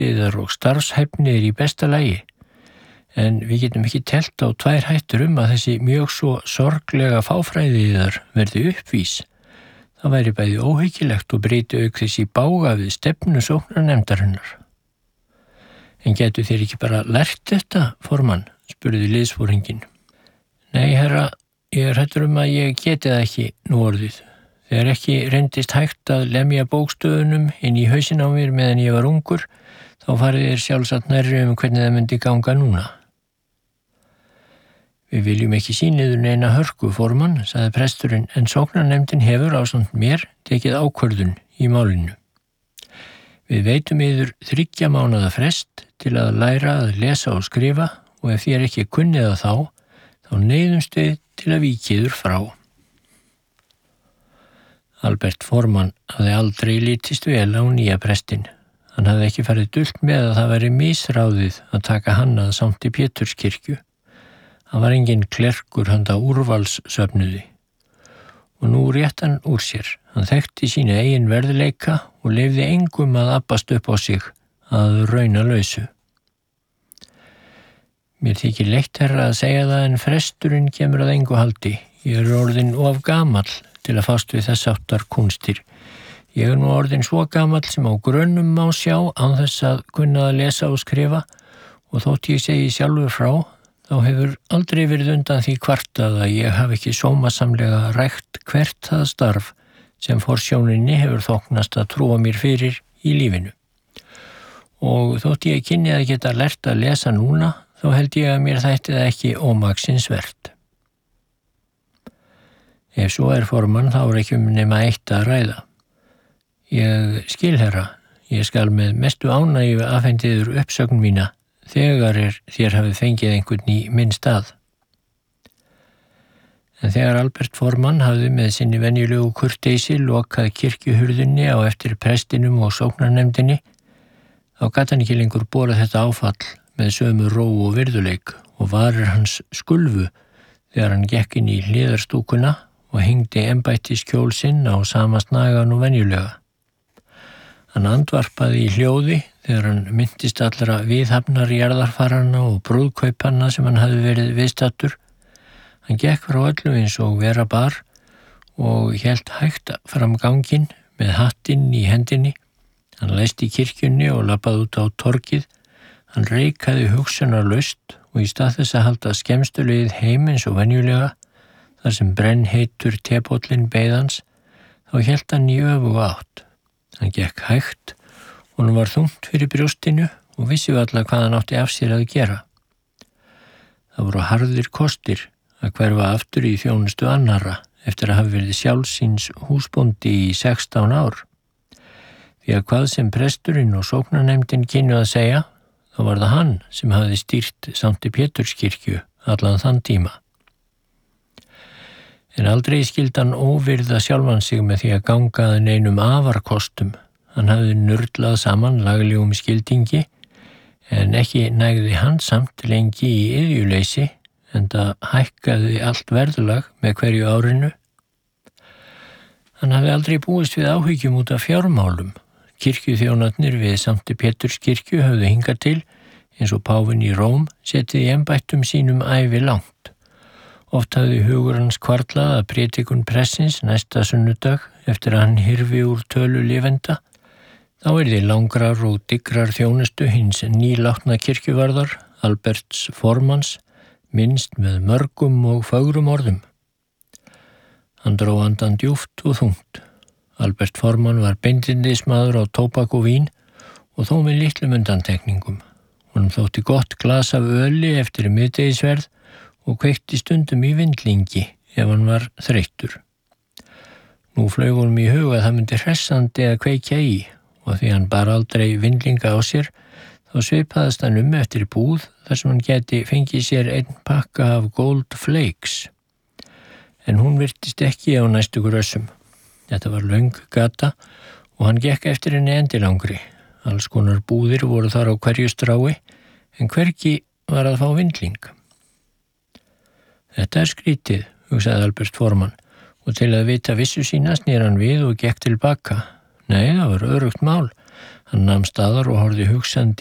yðar og starfshæfni í besta lagi, en við getum ekki telt á 2 hættur að þessi mjög svo sorglega fáfræði yðar verði uppvís. Það væri bæði óhyggilegt og breyti auk þess í bága við stefnu sóknarnefndarinnar. En getur þér ekki bara lært þetta, formann? Spurði liðsforinginn. Nei, herra, ég hræddur að ég geti það ekki nú orðið. Þegar ekki reyndist hægt að lemja bókstöðunum inn í hausinn á mér meðan ég var ungur, þá farið þér sjálfsagt nærri hvernig það myndi ganga núna. Við viljum ekki sýniður neina hörku, formann, sagði presturinn, en sóknarnefndin hefur ásamt mér tekið ákvörðun í málinu. Við veitum yður 3 mánaða frest til að læra að lesa og skrifa og ef þér ekki kunnið þá neyðumst við til að víkiður frá. Albert formann hafði aldrei litist vel á nýja prestinn. Hann hafði ekki farið dult með að það væri misráðið að taka hann að Sankti Péturskirkju. Hann var engin klerkur handa úrvalssöfnuði. Og nú rétt hann úr sér. Hann þekkti sína eigin verðleika og leyfði engum að abbast upp á sig að raunalausu. Mér þykir leitt herra að segja það en fresturinn kemur að engu haldi. Ég orðinn of gamall til að fást við þess áttar kúnstir. Ég nú orðinn svo gamall sem á grönnum má sjá án þess að kunna að lesa og skrifa og þótt ég segi sjálfur frá, þá hefur aldrei verið undan því kvartað að ég hafi ekki sómasamlega rækt hvert það starf sem forsjóninni hefur þóknast að trúa mér fyrir í lífinu. Og þótt ég kynni að geta lært að lesa núna, þá held ég að mér þætti það ekki ómaksins vert. Ef svo formann, þá ekki nema eitt að ræða. Ég skil herra, ég skal með mestu ánægju afhendiður uppsögn mína þegar þér hafið fengið einhvern í minn stað. En þegar Albert formann hafði með sinni venjulegu kurteisi lokað kirkjuhurðinni á eftir prestinum og sóknarnefndinni, þá gat hann ekki lengur borað þetta áfall með sömu ró og virðuleik og varir hans skulfu þegar hann gekk inn í hliðarstúkuna og hengdi embættiskjól sinn á sama snagan og venjulega. Hann andvarpaði í hljóði þegar hann minntist allra viðhafnar jarðarfarana og brúðkaupanna sem hann hafði verið viðstattur. Hann gekk frá öllu eins og vera bar og hélt hægt fram ganginn með hattinn í hendinni. Hann læsti í kirkjunni og labbaði út á torgið. Hann reikaði hugsunarlaust og í stað þess að halda skemmstulegið heim eins og venjulega, þar sem brennheitur tepóllinn beið hans, þá hélt hann í öfuga átt. Hann gekk hægt og hann var þungt fyrir brjóstinu og vissi varla hvað hann átti af sér að gera. Það voru harðir kostir að hverfa aftur í þjónustu annarra eftir að hafa verið sjálfsins húsbóndi í 16 ár. Því að hvað sem presturinn og sóknarnefndin kynnu að segja, þá var það hann sem hafði stýrt Sankti Péturskirkju allan þann tíma. En aldrei skildi hann óvirða sjálfan sig með því að ganga að neinum afarkostum. Hann hafði nurlað saman laglegum skildingi, en ekki nægði hann samt lengi í iðjuleysi, enda hækkaði allt verðlag með hverju árinu. Hann hafði aldrei búist við áhyggjum út af fjármálum. Kirkjuþjónarnir við Sankti Péturskirkju höfðu hingað til, eins og páfinn í Róm, setið í embættum sínum ævi langt. Oft hafði hugur hans kvarlað að prédikun pressins næsta sunnudag eftir að hann hyrfi úr tölu lifenda. Þá yrði langrar og diggrar þjónustu hins nýlátna kirkjuvarðar, Alberts formanns, minnst með mörgum og fögrum orðum. Hann dró andan djúpt og þungt. Albert formann var beindindismadur á tóbak og vín og þó með litlum undantekningum. Honum þótti gott glas af öli eftir miðdegisverð og kveikti stundum í vindlingi ef hann var þreyttur. Nú flaug honum í hug að það myndi hressandi að kveikja í og því hann bar aldrei vindlinga á sér, þá svipaðist hann eftir búð þar sem hann gæti fengið sér einn pakka af Gold Flakes. En hún virtist ekki á næstu grössum. Þetta var löng gata og hann gekk eftir henni endilangri. Alls konar búðir voru þar á hverju strái, en hvergi var að fá vindling. Þetta skrítið, hugsaði Albert formann, og til að vita vissu sína snýr hann við og gekk til baka. Nei, það var örugt mál. Hann nam staðar og horfði hugsandi